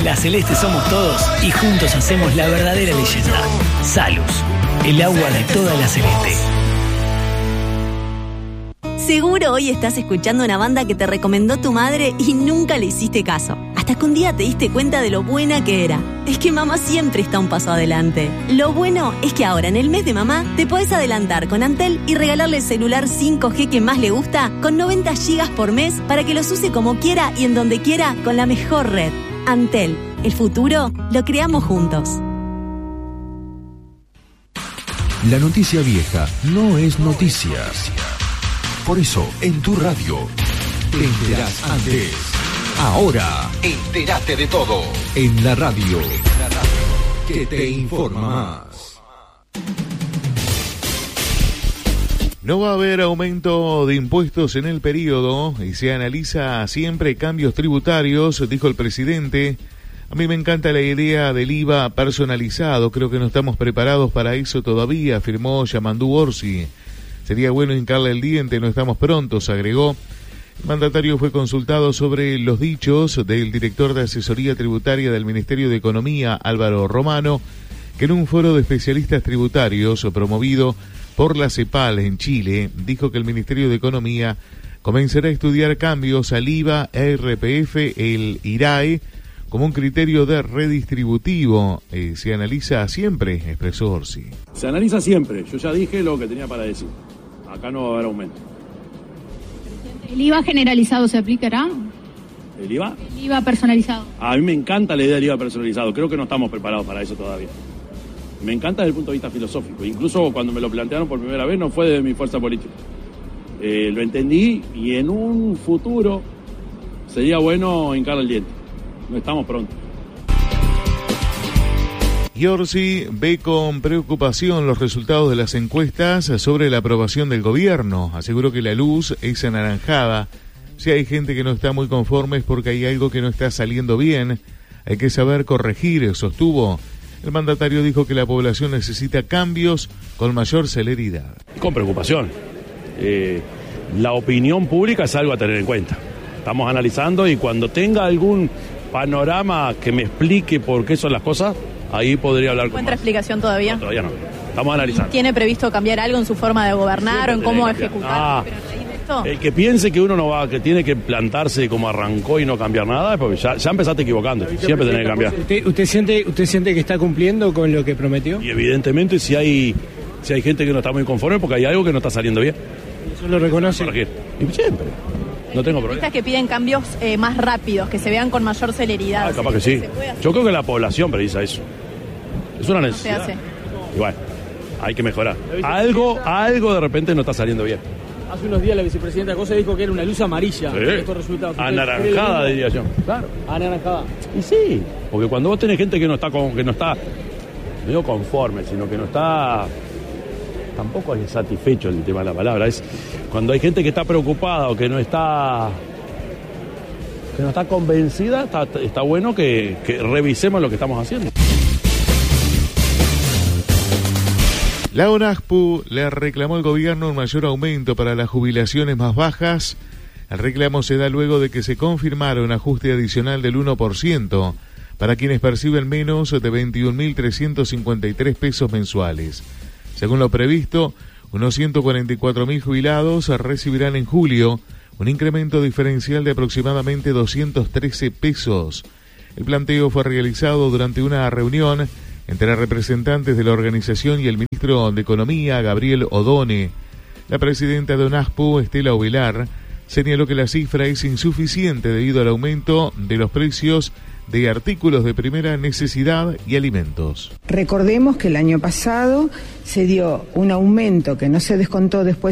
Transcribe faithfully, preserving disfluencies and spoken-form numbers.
La Celeste somos todos y juntos hacemos la verdadera leyenda. Salus, el agua de toda la Celeste. Seguro hoy estás escuchando una banda que te recomendó tu madre y nunca le hiciste caso. Hasta que un día te diste cuenta de lo buena que era. Es que mamá siempre está un paso adelante. Lo bueno es que ahora en el mes de mamá te podés adelantar con Antel y regalarle el celular cinco G que más le gusta con noventa gigas por mes para que los use como quiera y en donde quiera con la mejor red. Antel, el futuro lo creamos juntos. La noticia vieja no es noticia. Por eso, en tu radio, te enterás antes. Ahora, entérate de todo. En la radio, que te informa más. No va a haber aumento de impuestos en el periodo y se analiza siempre cambios tributarios, dijo el presidente. A mí me encanta la idea del I V A personalizado, creo que no estamos preparados para eso todavía, afirmó Yamandú Orsi. Sería bueno hincarle el diente, no estamos prontos, agregó. El mandatario fue consultado sobre los dichos del director de asesoría tributaria del Ministerio de Economía, Álvaro Romano, que en un foro de especialistas tributarios promovido por la CEPAL en Chile, dijo que el Ministerio de Economía comenzará a estudiar cambios al I V A, E R P F, el I R A E, como un criterio de redistributivo. Eh, se analiza siempre, expresó Orsi. Se analiza siempre, yo ya dije lo que tenía para decir. Acá no va a haber aumento. ¿El I V A generalizado se aplicará? ¿El I V A? El I V A personalizado. A mí me encanta la idea del I V A personalizado, creo que no estamos preparados para eso todavía. Me encanta desde el punto de vista filosófico, incluso cuando me lo plantearon por primera vez no fue de mi fuerza política. Eh, lo entendí y en un futuro sería bueno hincar el diente. No estamos prontos. Y Orsi ve con preocupación los resultados de las encuestas sobre la aprobación del gobierno. Aseguró que la luz es anaranjada. Si hay gente que no está muy conforme es porque hay algo que no está saliendo bien. Hay que saber corregir, sostuvo. El mandatario dijo que la población necesita cambios con mayor celeridad. Con preocupación. Eh, la opinión pública es algo a tener en cuenta. Estamos analizando y cuando tenga algún panorama que me explique por qué son las cosas, ahí podría hablar con ¿Encuentra explicación todavía? No, todavía no. Estamos analizando. ¿Tiene previsto cambiar algo en su forma de gobernar Siempre o en cómo ejecutar? Ah, pero a raíz de esto... El que piense que uno no va, que tiene que plantarse como arrancó y no cambiar nada, es porque ya, ya empezaste equivocando. Siempre tenés que cambiar. ¿Usted, usted siente, usted siente que está cumpliendo con lo que prometió? Y evidentemente si hay, si hay gente que no está muy conforme porque hay algo que no está saliendo bien. ¿Eso lo reconoce? Y siempre. No tengo problema. que piden cambios eh, más rápidos, que se vean con mayor celeridad. Ah, capaz que sí. Yo creo que la población precisa eso. Es una necesidad. No se hace. Y bueno, hay que mejorar. Algo, algo de repente no está saliendo bien. Hace unos días la vicepresidenta Cosa dijo que era una luz amarilla. Sí. Estos resultados. Anaranjada, diría yo. Claro. Anaranjada. Y sí, porque cuando vos tenés gente que no está con, que no está, no digo conforme, sino que no está, tampoco es satisfecho el tema de la palabra, es cuando hay gente que está preocupada o que no está, que no está convencida, está, está bueno que, que revisemos lo que estamos haciendo. La ONASPU le reclamó al gobierno un mayor aumento para las jubilaciones más bajas. El reclamo se da luego de que se confirmara un ajuste adicional del uno por ciento para quienes perciben menos de veintiún mil trescientos cincuenta y tres pesos mensuales. Según lo previsto, unos ciento cuarenta y cuatro mil jubilados recibirán en julio un incremento diferencial de aproximadamente doscientos trece pesos. El planteo fue realizado durante una reunión entre representantes de la organización y el ministro de Economía, Gabriel Odone. La presidenta de ONASPU, Estela Ovelar, señaló que la cifra es insuficiente debido al aumento de los precios de artículos de primera necesidad y alimentos. Recordemos que el año pasado se dio un aumento que no se descontó después